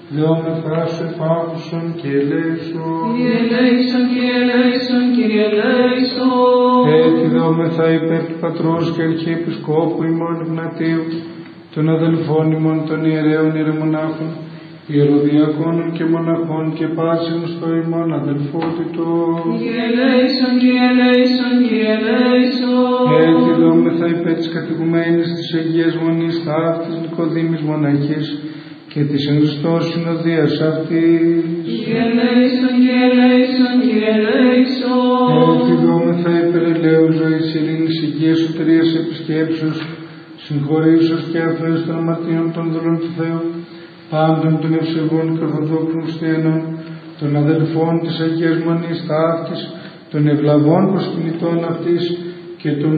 δεόμεθά σου επάκουσον και ελέησον. Κύριε ελέησον, Κύριε ελέησον, Κύριε ελέησον. Έτσι δεόμεθα υπέρ του Πατρός και Αρχιεπισκόπου ημών Γνατίου, των αδελφών ημών των ιερέων ιερομονάχων, ιεροδιακόνων και μοναχών και πάσεων στο ημών αδελφότητο. Κύριε ελέησον, Κύριε ελέησον, Κύριε ελέησον. Έτσι δόμεθα υπέρ της κατοικουμένης της Αγίας Μονής Ταύτης Νικοδήμης Μοναχής και της εν Χριστώ συνοδείας αυτής. Κύριε ελέησον, Κύριε ελέησον, Κύριε ελέησον. Έτσι δόμεθα υπέρ ελέου ζωής, ειρήνης, υγείας, σωτηρίας, επισκέψεως, συγχωρήσεως και αφαίρεσης των αμαρτίων των δούλων του Θεού, πάντων των ευσεβών και ορθοδόξων χριστιανών, των αδελφών της Αγίας Μονής Ταύτης, των ευλαβών προσκυνητών αυτής και των